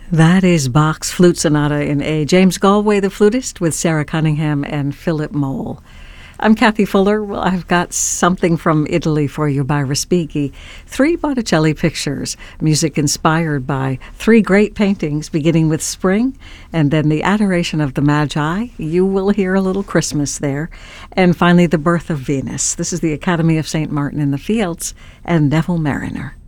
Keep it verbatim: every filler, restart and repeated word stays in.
That is Bach's Flute Sonata in A. James Galway, the flutist, with Sarah Cunningham and Philip Mole. I'm Kathy Fuller. Well, I've got something from Italy for you by Respighi. Three Botticelli pictures, music inspired by three great paintings, beginning with Spring, and then the Adoration of the Magi. You will hear a little Christmas there. And finally, The Birth of Venus. This is the Academy of Saint Martin in the Fields and Neville Mariner.